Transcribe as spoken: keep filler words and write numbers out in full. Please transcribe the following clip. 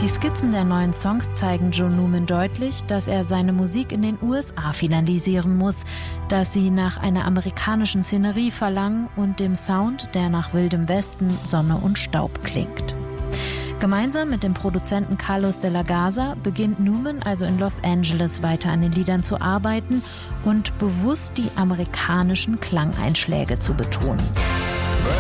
Die Skizzen der neuen Songs zeigen John Newman deutlich, dass er seine Musik in den U S A finalisieren muss, dass sie nach einer amerikanischen Szenerie verlangen und dem Sound, der nach Wildem Westen, Sonne und Staub klingt. Gemeinsam mit dem Produzenten Carlos de la Garza beginnt Newman also in Los Angeles weiter an den Liedern zu arbeiten und bewusst die amerikanischen Klangeinschläge zu betonen.